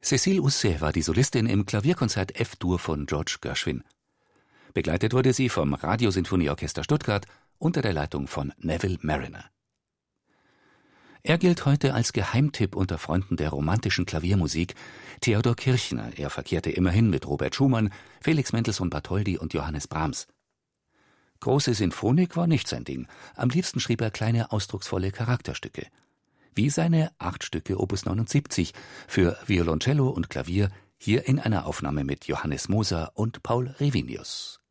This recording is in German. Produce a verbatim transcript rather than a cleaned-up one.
Cécile Housset war die Solistin im Klavierkonzert F-Dur von George Gershwin. Begleitet wurde sie vom Radiosinfonieorchester Stuttgart unter der Leitung von Neville Marriner. Er gilt heute als Geheimtipp unter Freunden der romantischen Klaviermusik. Theodor Kirchner, er verkehrte immerhin mit Robert Schumann, Felix Mendelssohn Bartholdy und Johannes Brahms. Große Sinfonik war nicht sein Ding. Am liebsten schrieb er kleine, ausdrucksvolle Charakterstücke. Wie seine acht Stücke Opus neunundsiebzig für Violoncello und Klavier, hier in einer Aufnahme mit Johannes Moser und Paul Revinius.